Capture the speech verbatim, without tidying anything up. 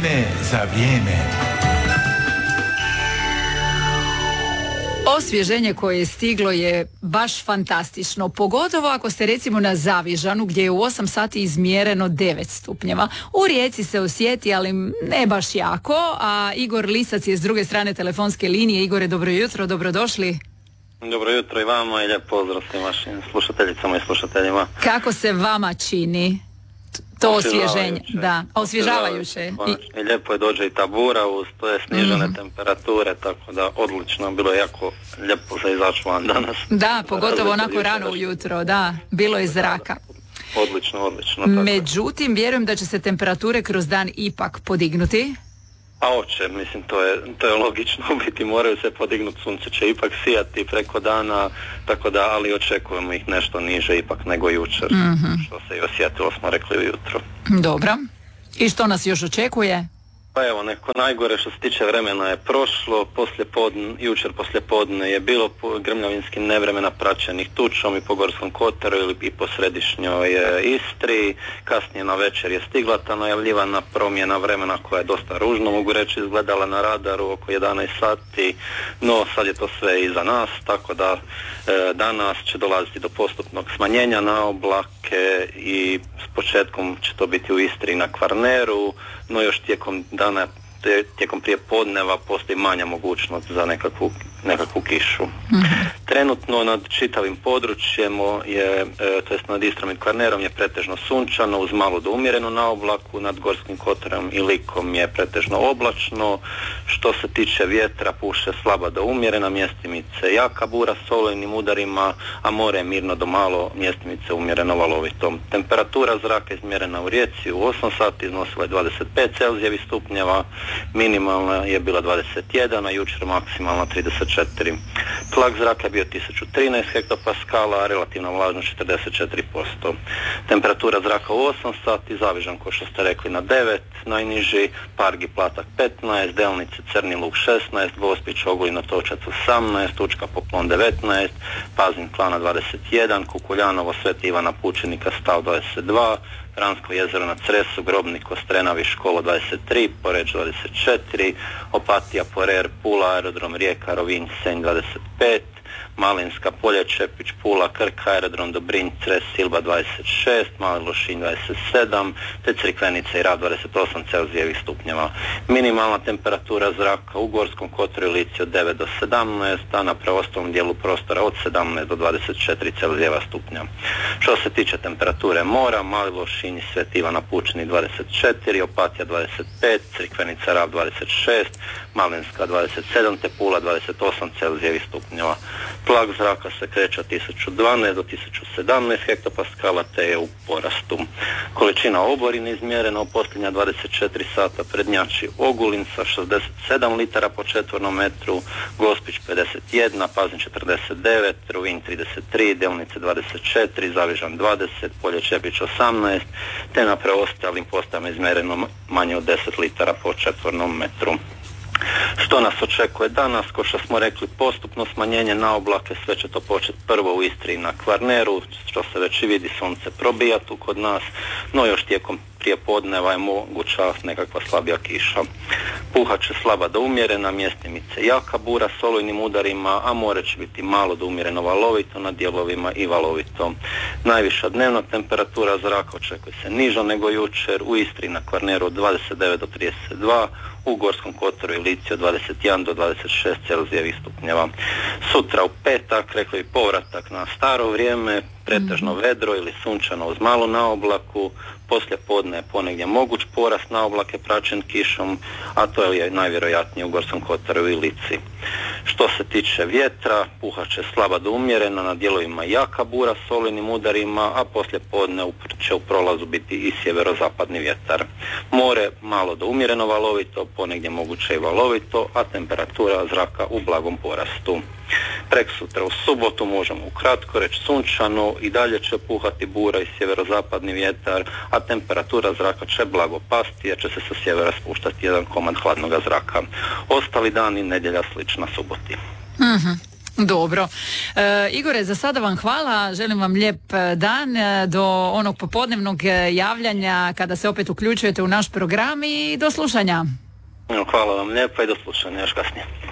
Vrijeme za vrijeme. Osvježenje koje je stiglo je baš fantastično, pogotovo ako ste recimo na Zavižanu gdje je u osam sati izmjereno devet stupnjeva. U Rijeci se osjeti, ali ne baš jako, a Igor Lisac je s druge strane telefonske linije. Igore, dobro jutro, dobrodošli. Dobro jutro i vama i lijep pozdrav svim vašim slušateljicama i slušateljima. Kako se vama čini to osvježenje? Da, osvježavajuće. I, I lijepo je dođe i ta bura uz to je snižene mm. temperature, tako da odlično, bilo je jako lijepo za izaći van danas. Da, pogotovo onako rano ujutro, da, bilo je zraka. Odlično, odlično. Tako. Međutim, vjerujem da će se temperature kroz dan ipak podignuti. A oće, mislim, to je, to je logično, u biti moraju se podignuti, sunce će ipak sijati preko dana, tako da, ali očekujemo ih nešto niže ipak nego jučer, mm-hmm. što se i osjetilo, smo rekli ujutro. Dobro. I što nas još očekuje? Pa evo, neko najgore što se tiče vremena je prošlo, poslije podne, jučer poslije podne je bilo grmljavinski nevremena praćenih tučom i po Gorskom kotaru ili i po središnjoj Istri. Kasnije na večer je stigla ta najavljivana promjena vremena koja je dosta ružno, mogu reći, izgledala na radaru oko jedanaest sati, no sad je to sve iza nas, tako da e, danas će dolaziti do postupnog smanjenja na oblake i s početkom će to biti u Istri i na Kvarneru, no još tijekom dana, tijekom prije podneva postoji manja mogućnost za nekakvu, nekakvu kišu. Mm-hmm. Trenutno nad čitavim područjem je, e, to jest nad Istrom i Kvarnerom je pretežno sunčano uz malo do umjereno na oblaku, nad Gorskim kotarom i Likom je pretežno oblačno. Što se tiče vjetra, puše slaba do umjerena, mjestimice jaka bura s olujnim udarima, a more je mirno do malo, mjestimice umjereno valovito. Temperatura zraka izmjerena u Rijeci u osam sati iznosila je dvadeset pet celzijevih stupnjeva, minimalna je bila dvadeset jedan, a jučer maksimalna trideset četiri. Tlak zraka je bio tisuću trinaest hektopaskala, a relativna vlažnost četrdeset četiri posto. Temperatura zraka u osam sati, Zavižan, ko što ste rekli, na devet, najniži, Pargi Platak petnaest, Delnice Crni Lug šesnaest, Gospić Ogulin Točac osamnaest, Učka Poklon devetnaest, Pazin Klana dvadeset jedan, Kukuljanovo Sveti Ivana Pučenika Stav dvadeset dva, Vransko jezero na Cresu, Grobnik, Kostrena, Viškovo dvadeset tri, Poreč dvadeset četiri, Opatija, Porer, Pula, Aerodrom Rijeka, Rovinj, Senj dvadeset pet, Malinska, Polje, Čepić, Pula, Krk, Aerodrom Dobrinj, Cres, Silba dvadeset šest, Mali Lošinj dvadeset sedam, te Crikvenica i Rab dvadeset osam celzijevih stupnjeva. Minimalna temperatura zraka u Gorskom kotaru i Lici od devet do sedamnaest, a na preostalom dijelu prostora od sedamnaest do dvadeset četiri celzijeva stupnja. Što se tiče temperature mora, Mali Lošinj i Sveti Ivana Pučini dvadeset četiri, Opatija dvadeset pet, Crikvenica, Rab dvadeset šest, Malinska dvadeset sedam, te Pula dvadeset osam celzijevih stupnjeva. Tlak zraka se kreće od tisuću dvanaest do tisuću sedamnaest hektopaskala te je u porastu. Količina oborina izmjerena u posljednja dvadeset četiri sata prednjači Ogulin sa šezdeset sedam litara po četvornom metru, Gospić pedeset jedan, Pazin četrdeset devet, Rovinj trideset tri, Delnice dvadeset četiri, Zavižan dvadeset, Polje Čepić osamnaest, te na preostalim postajama izmjereno manje od deset litara po četvornom metru. Što nas očekuje danas? Ko što smo rekli, postupno smanjenje na oblake, sve će to početi prvo u Istri i na Kvarneru, što se već i vidi, sunce probija tu kod nas, no još tijekom prije podneva je moguća nekakva slabija kiša. Puhat će slaba do umjerena, mjestimice jaka bura s olujnim udarima, a more će biti malo do umjereno valovito, na dijelovima i valovito. Najviša dnevna temperatura zraka očekuje se niža nego jučer, u Istri na Kvarneru od dvadeset devet do trideset dva, u Gorskom kotaru i Lici od dvadeset jedan do dvadeset šest celzijevih stupnjeva. Sutra u petak, rekli i povratak na staro vrijeme, pretežno vedro ili sunčano uz malo na oblaku, poslije podne je ponegdje moguć porast na oblake praćen kišom, a to je najvjerojatnije u Gorskom kotaru i Lici. Što se tiče vjetra, puhat će slaba do umjerena, na dijelovima jaka bura s olujnim udarima, a poslije podne će u prolazu biti i sjeverozapadni vjetar. More malo do umjereno valovito, ponegdje moguće i valovito, a temperatura zraka u blagom porastu. Preksutra u subotu možemo ukratko reći sunčano, i dalje će puhati bura i sjeverozapadni vjetar, a temperatura zraka će blago pasti jer će se sa sjevera spuštati jedan komad hladnog zraka. Ostali dani nedjelja slična suboti. Mm-hmm. Dobro. E, Igore, za sada vam hvala, želim vam lijep dan e, do onog popodnevnog javljanja kada se opet uključujete u naš program i do slušanja. Hvala vam lijepo i do slušanja još kasnije.